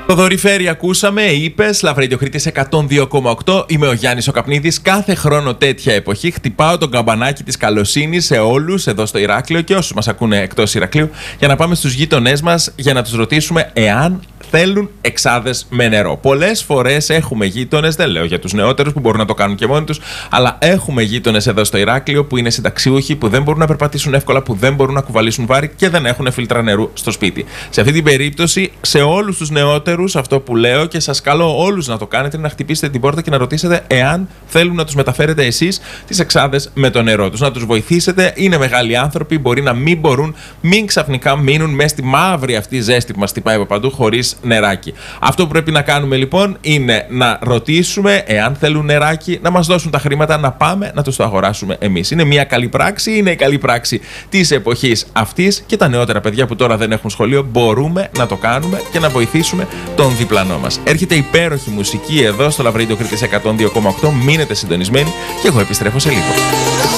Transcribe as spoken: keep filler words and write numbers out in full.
Το δορυφέρι ακούσαμε, είπες, Λαβρεντιοχρήτης εκατόν δύο κόμμα οκτώ. Είμαι ο Γιάννης ο Καπνίδης. Κάθε χρόνο τέτοια εποχή χτυπάω τον καμπανάκι της καλοσύνης σε όλους εδώ στο Ηράκλειο και όσους μας ακούνε εκτός Ηρακλείου, για να πάμε στους γείτονές μας για να τους ρωτήσουμε εάν θέλουν εξάδες με νερό. Πολλές φορές έχουμε γείτονες, δεν λέω για τους νεότερους που μπορούν να το κάνουν και μόνοι τους, αλλά έχουμε γείτονες εδώ στο Ηράκλειο που είναι συνταξιούχοι, που δεν μπορούν να περπατήσουν εύκολα, που δεν μπορούν να κουβαλήσουν βάρη και δεν έχουν φίλτρα νερού στο σπίτι. Σε αυτή την περίπτωση, σε όλους τους νεότερους, αυτό που λέω και σας καλώ όλους να το κάνετε είναι να χτυπήσετε την πόρτα και να ρωτήσετε εάν θέλουν να τους μεταφέρετε εσείς τις εξάδες με το νερό τους. Να τους βοηθήσετε. Είναι μεγάλοι άνθρωποι, μπορεί να μην μπορούν, μην ξαφνικά μείνουν μέσα στη μαύρη αυτή ζέστη που μας χτυπάει από παντού χωρίς νεράκι. Αυτό που πρέπει να κάνουμε λοιπόν είναι να ρωτήσουμε εάν θέλουν νεράκι, να μας δώσουν τα χρήματα, να πάμε να τους το αγοράσουμε εμείς. Είναι μια καλή πράξη, είναι η καλή πράξη της εποχής αυτής και τα νεότερα παιδιά που τώρα δεν έχουν σχολείο μπορούμε να το κάνουμε και να βοηθήσουμε τον διπλανό μας. Έρχεται υπέροχη μουσική εδώ στο Λαβρεντιοχρήτης εκατόν δύο κόμμα οκτώ. Μείνετε συντονισμένοι και εγώ επιστρέφω σε λίγο.